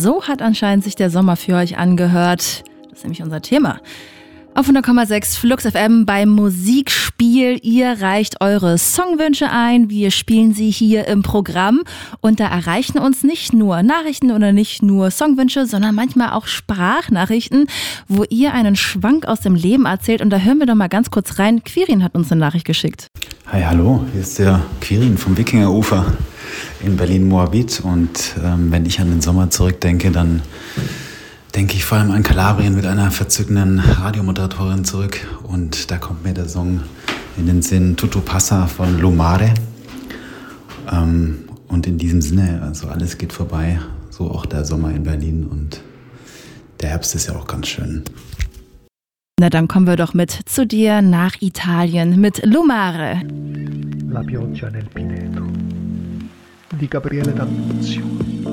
So hat anscheinend sich der Sommer für euch angehört. Das ist nämlich unser Thema. Auf 100,6 Flux FM beim Musikspiel. Ihr reicht eure Songwünsche ein. Wir spielen sie hier im Programm. Und da erreichen uns nicht nur Nachrichten oder nicht nur Songwünsche, sondern manchmal auch Sprachnachrichten, wo ihr einen Schwank aus dem Leben erzählt. Und da hören wir doch mal ganz kurz rein. Quirin hat uns eine Nachricht geschickt. Hi, hallo. Hier ist der Quirin vom Wikingerufer in Berlin-Moabit. Und wenn ich an den Sommer zurückdenke, dann denke ich vor allem an Kalabrien mit einer verzückenden Radiomoderatorin zurück. Und da kommt mir der Song in den Sinn Tutto Passa von Lumare. Und in diesem Sinne, also alles geht vorbei, so auch der Sommer in Berlin. Und der Herbst ist ja auch ganz schön. Na, dann kommen wir doch mit zu dir nach Italien mit Lumare. La pioggia nel Pineto di Gabriele D'Annunzio.